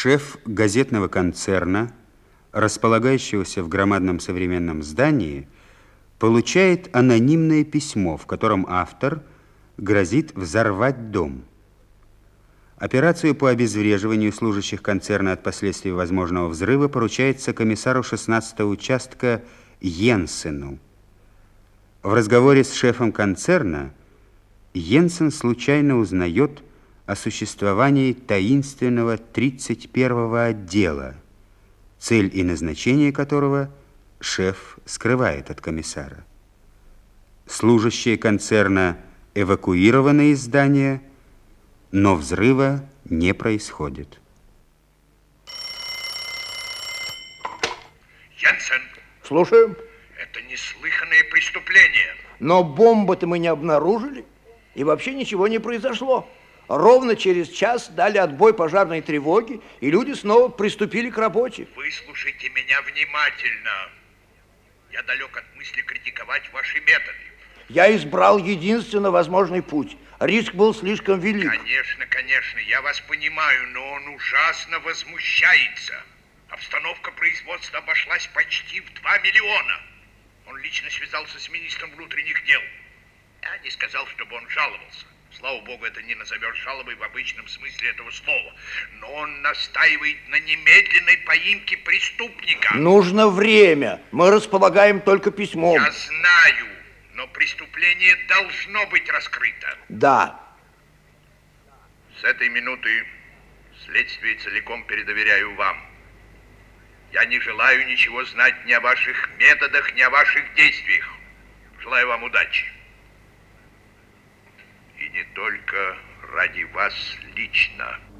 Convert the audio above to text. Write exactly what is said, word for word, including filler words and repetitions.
Шеф газетного концерна, располагающегося в громадном современном здании, получает анонимное письмо, в котором автор грозит взорвать дом. Операцию по обезвреживанию служащих концерна от последствий возможного взрыва поручается комиссару шестнадцатого участка Йенсену. В разговоре с шефом концерна Йенсен случайно узнает о существовании таинственного тридцать первого отдела, цель и назначение которого шеф скрывает от комиссара. Служащие концерна эвакуированы из здания, но взрыва не происходит. Йенсен. Слушаем. Это неслыханное преступление. Но бомбы-то мы не обнаружили, и вообще ничего не произошло. Ровно через час дали отбой пожарной тревоги, и люди снова приступили к работе. Выслушайте меня внимательно. Я далек от мысли критиковать ваши методы. Я избрал единственно возможный путь. Риск был слишком велик. Конечно, конечно, я вас понимаю, но он ужасно возмущается. Обстановка производства обошлась почти в два миллиона. Он лично связался с министром внутренних дел. Я не сказал, чтобы он жаловался. Слава богу, это не назовешь жалобой в обычном смысле этого слова. Но он настаивает на немедленной поимке преступника. Нужно время. Мы располагаем только письмом. Я знаю, но преступление должно быть раскрыто. Да. С этой минуты следствие целиком передоверяю вам. Я не желаю ничего знать ни о ваших методах, ни о ваших действиях. Желаю вам удачи. И не только ради вас лично.